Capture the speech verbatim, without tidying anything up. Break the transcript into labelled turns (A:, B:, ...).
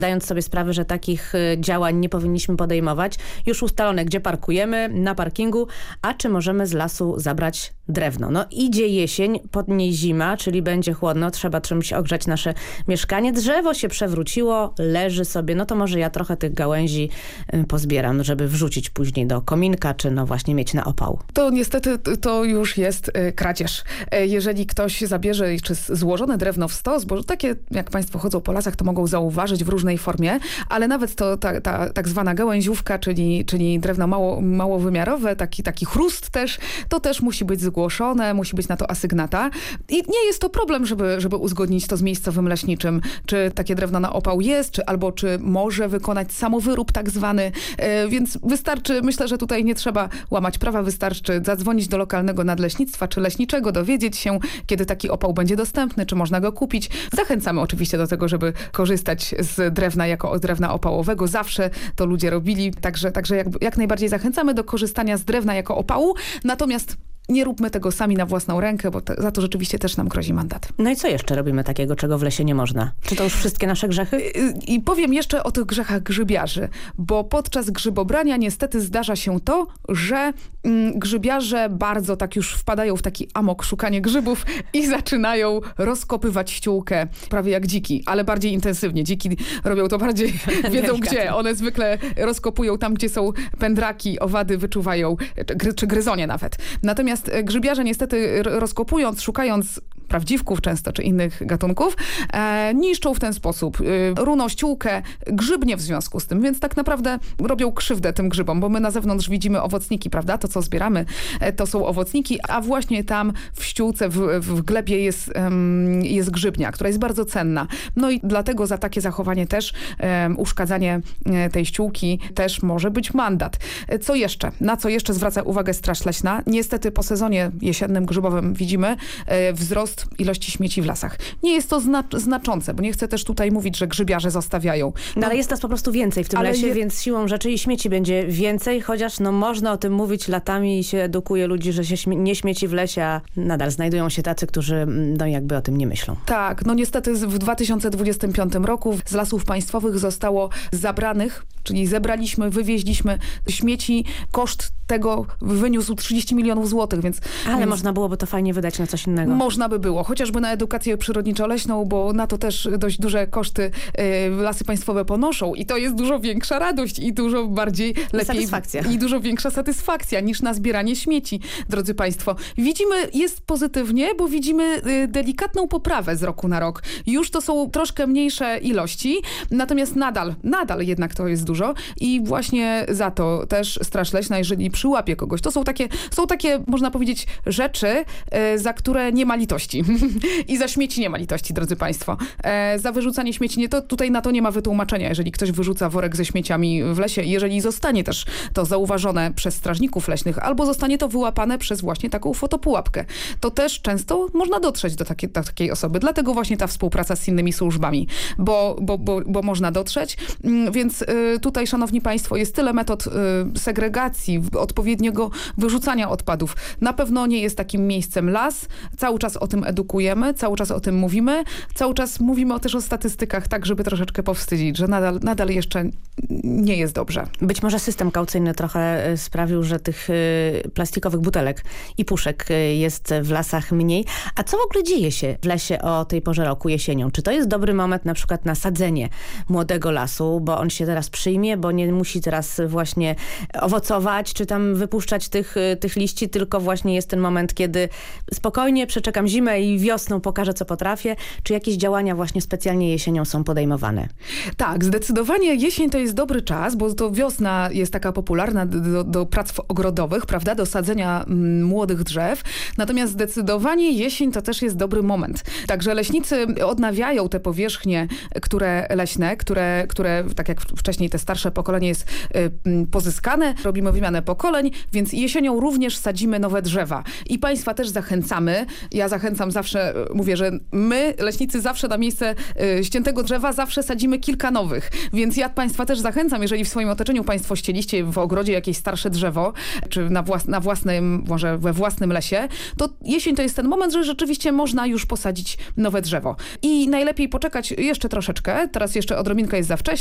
A: dając sobie sprawę, że takich działań nie powinniśmy podejmować. Już ustalone, gdzie parkujemy, na parkingu, a czy możemy z lasu zabrać drewno. No idzie jesień, pod niej zima, czyli będzie chłodno, trzeba czymś ogrzać nasze mieszkanie. Drzewo się przewróciło, leży sobie, no to może ja trochę tych gałęzi pozbieram, żeby wrzucić później do kominka, czy no właśnie mieć na opał.
B: To niestety to już jest kradzież. Jeżeli ktoś zabierze czy złożone drewno w stos, bo takie jak państwo chodzą po lasach, to mogą zauważyć w różnej formie, ale nawet to ta, ta tak zwana gałęziówka, czyli, czyli drewno mało, małowymiarowe, taki, taki chrust też, to też musi być zgłoszone, musi być na to asygnata. I nie jest to problem, żeby, żeby uzgodnić to z miejscowym leśniczym, czy takie drewno na opał jest, czy albo czy może wykonać samowyrób tak zwany. E, więc wystarczy, myślę, że tutaj nie trzeba łamać prawa, wystarczy zadzwonić do lokalnego nadleśnictwa czy leśniczego, dowiedzieć się, kiedy taki opał będzie dostępny, czy można go kupić. Zachęcamy oczywiście do tego, żeby korzystać z drewna jako od drewna opałowego. Zawsze to ludzie robili, także, także jak, jak najbardziej zachęcamy do korzystania z drewna jako opału, natomiast nie róbmy tego sami na własną rękę, bo to, za to rzeczywiście też nam grozi mandat.
A: No i co jeszcze robimy takiego, czego w lesie nie można? Czy to już wszystkie nasze grzechy?
B: I powiem jeszcze o tych grzechach grzybiarzy, bo podczas grzybobrania niestety zdarza się to, że mm, grzybiarze bardzo tak już wpadają w taki amok szukanie grzybów i zaczynają rozkopywać ściółkę prawie jak dziki, ale bardziej intensywnie. Dziki robią to bardziej, wiedzą gdzie. One zwykle rozkopują tam, gdzie są pędraki, owady wyczuwają, czy, czy gryzonie nawet. Natomiast grzybiarze niestety rozkopując, szukając prawdziwków często, czy innych gatunków, e, niszczą w ten sposób. E, runą ściółkę, grzybnie w związku z tym, więc tak naprawdę robią krzywdę tym grzybom, bo my na zewnątrz widzimy owocniki, prawda? To, co zbieramy, e, to są owocniki, a właśnie tam w ściółce, w, w glebie jest, um, jest grzybnia, która jest bardzo cenna. No i dlatego za takie zachowanie też um, uszkadzanie tej ściółki też może być mandat. E, co jeszcze? Na co jeszcze zwraca uwagę Straż Leśna? Niestety po sezonie jesiennym grzybowym widzimy e, wzrost ilości śmieci w lasach. Nie jest to zna znaczące, bo nie chcę też tutaj mówić, że grzybiarze zostawiają.
A: No, no ale jest nas po prostu więcej w tym lesie, je... więc siłą rzeczy i śmieci będzie więcej, chociaż no można o tym mówić latami i się edukuje ludzi, że się śmie nie śmieci w lesie, a nadal znajdują się tacy, którzy no jakby o tym nie myślą.
B: Tak, no niestety w dwa tysiące dwudziestym piątym roku z Lasów Państwowych zostało zabranych, czyli zebraliśmy, wywieźliśmy śmieci. Koszt tego wyniósł trzydzieści milionów złotych, więc...
A: Ale
B: więc
A: można byłoby to fajnie wydać na coś innego.
B: Można by było, chociażby na edukację przyrodniczo-leśną, bo na to też dość duże koszty y, Lasy Państwowe ponoszą i to jest dużo większa radość i dużo bardziej lepiej...
A: Satysfakcja.
B: I dużo większa satysfakcja niż na zbieranie śmieci, drodzy Państwo. Widzimy, jest pozytywnie, bo widzimy y, delikatną poprawę z roku na rok. Już to są troszkę mniejsze ilości, natomiast nadal, nadal jednak to jest dużo i właśnie za to też Straż Leśna, jeżeli przyłapie kogoś, to są takie, są takie można powiedzieć, rzeczy, y, za które nie ma litości. I za śmieci nie ma litości, drodzy Państwo. E, za wyrzucanie śmieci, nie, to tutaj na to nie ma wytłumaczenia. Jeżeli ktoś wyrzuca worek ze śmieciami w lesie, jeżeli zostanie też to zauważone przez strażników leśnych, albo zostanie to wyłapane przez właśnie taką fotopułapkę, to też często można dotrzeć do, takie, do takiej osoby. Dlatego właśnie ta współpraca z innymi służbami, bo, bo, bo, bo można dotrzeć. Więc y, tutaj, szanowni Państwo, jest tyle metod y, segregacji, odpowiedniego wyrzucania odpadów. Na pewno nie jest takim miejscem las. Cały czas o tym edukujemy, cały czas o tym mówimy, cały czas mówimy też o statystykach, tak żeby troszeczkę powstydzić, że nadal, nadal jeszcze nie jest dobrze.
A: Być może system kaucyjny trochę sprawił, że tych plastikowych butelek i puszek jest w lasach mniej. A co w ogóle dzieje się w lesie o tej porze roku, jesienią? Czy to jest dobry moment na przykład na sadzenie młodego lasu, bo on się teraz przyjmie, bo nie musi teraz właśnie owocować, czy tam wypuszczać tych, tych liści, tylko właśnie jest ten moment, kiedy spokojnie przeczekam zimę i wiosną pokażę, co potrafię. Czy jakieś działania właśnie specjalnie jesienią są podejmowane?
B: Tak, zdecydowanie jesień to jest dobry czas, bo to wiosna jest taka popularna do, do prac ogrodowych, prawda, do sadzenia mm, młodych drzew. Natomiast zdecydowanie jesień to też jest dobry moment. Także leśnicy odnawiają te powierzchnie, które leśne, które, które tak jak wcześniej te starsze pokolenie jest y, pozyskane. Robimy wymianę pokoleń, więc jesienią również sadzimy nowe drzewa. I Państwa też zachęcamy. Ja zachęcam zawsze, mówię, że my, leśnicy, zawsze na miejsce y, ściętego drzewa zawsze sadzimy kilka nowych. Więc ja Państwa też zachęcam, jeżeli w swoim otoczeniu państwo ścieliście w ogrodzie jakieś starsze drzewo, czy na, włas na własnym, może we własnym lesie, to jesień to jest ten moment, że rzeczywiście można już posadzić nowe drzewo. I najlepiej poczekać jeszcze troszeczkę, teraz jeszcze odrobinka jest za wcześnie,